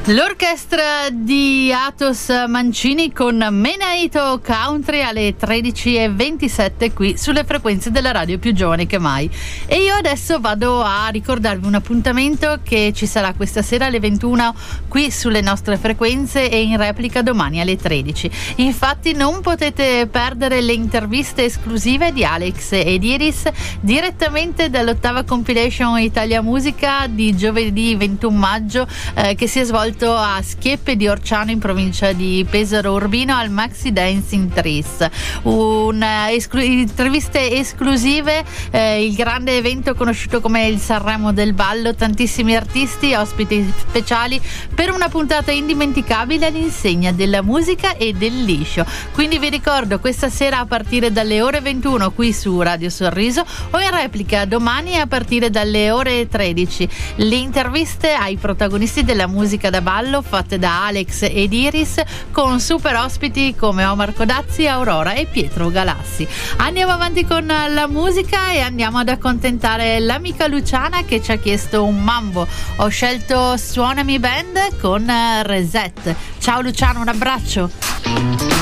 L'orchestra di Atos Mancini con Menaito Country alle 13:27 qui sulle frequenze della radio più giovane che mai. E io adesso vado a ricordarvi un appuntamento che ci sarà questa sera alle 21 qui sulle nostre frequenze e in replica domani alle 13. Infatti non potete perdere le interviste esclusive di Alex ed Iris direttamente dall'ottava compilation Italia Musica di giovedì 21 maggio che si è svolto a Schieppe di Orciano in provincia di Pesaro Urbino al Maxi Dancing Trees. Interviste esclusive, il grande evento conosciuto come il Sanremo del Ballo, tantissimi artisti, ospiti speciali per una puntata indimenticabile all'insegna della musica e del liscio. Quindi vi ricordo questa sera a partire dalle ore 21 qui su Radio Sorriso o in replica domani a partire dalle ore 13 le interviste ai protagonisti della musica da ballo fatte da Alex ed Iris con super ospiti come Omar Codazzi, Aurora e Pietro Galassi. Andiamo avanti con la musica e andiamo ad accontentare l'amica Luciana che ci ha chiesto un mambo. Ho scelto Suonami Band con Reset. Ciao Luciana, un abbraccio.